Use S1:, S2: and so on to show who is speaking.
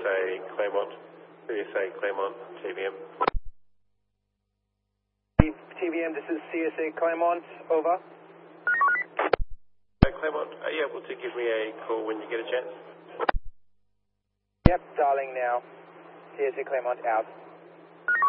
S1: CSA Claremont, TVM.
S2: TVM, this is CSA Claremont, over.
S1: Claremont, you able to give me a call when you get a chance?
S2: Yep, dialing now. CSA Claremont out.